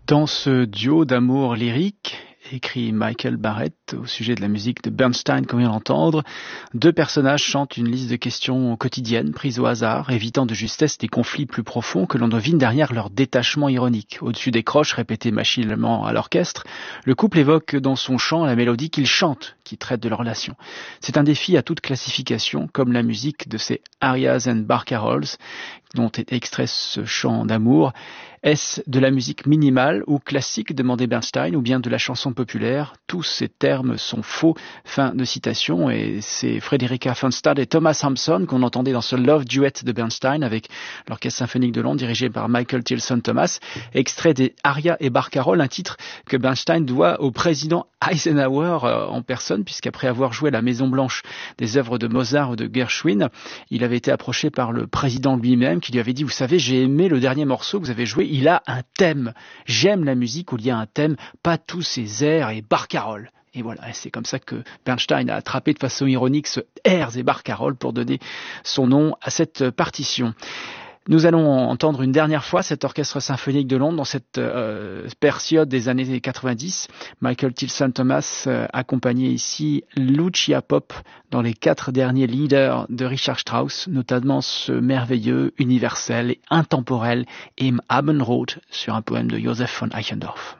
Dans ce duo d'amour lyrique, écrit Michael Barrett au sujet de la musique de Bernstein qu'on vient d'entendre, deux personnages chantent une liste de questions quotidiennes prises au hasard, évitant de justesse des conflits plus profonds que l'on devine derrière leur détachement ironique. Au-dessus des croches répétées machinalement à l'orchestre, le couple évoque dans son chant la mélodie qu'ils chantent, qui traite de leur relation. C'est un défi à toute classification, comme la musique de ces arias and barcarolles, dont est extrait ce chant d'amour. Est-ce de la musique minimale ou classique, demandait Bernstein, ou bien de la chanson populaire? Tous ces termes sont faux. Fin de citation. Et c'est Frederica von Stade et Thomas Hampson qu'on entendait dans ce Love Duet de Bernstein avec l'Orchestre Symphonique de Londres dirigé par Michael Tilson Thomas. Extrait des Arias et Barcarolles, un titre que Bernstein doit au président Eisenhower en personne, puisqu'après avoir joué à la Maison Blanche des œuvres de Mozart ou de Gershwin, il avait été approché par le président lui-même qui lui avait dit: vous savez, j'ai aimé le dernier morceau que vous avez joué, il a un thème. J'aime la musique où il y a un thème, pas tous ces airs et barcarolles. Et voilà, c'est comme ça que Bernstein a attrapé de façon ironique ce airs et barcarolles pour donner son nom à cette partition. Nous allons entendre une dernière fois cet orchestre symphonique de Londres dans cette période des années 90. Michael Tilson Thomas accompagnait ici Lucia Pop dans les 4 derniers leaders de Richard Strauss, notamment ce merveilleux, universel et intemporel Im Abendrot sur un poème de Joseph von Eichendorff.